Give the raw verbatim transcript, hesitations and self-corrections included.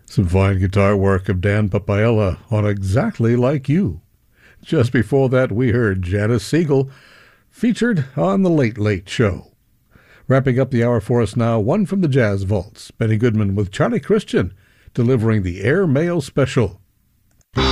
Some fine guitar work of Dan Papaella on Exactly Like You. Just before that, we heard Janice Siegel, featured on The Late Late Show. Wrapping up the hour for us now, one from the Jazz Vaults, Benny Goodman with Charlie Christian, delivering the Air Mail Special.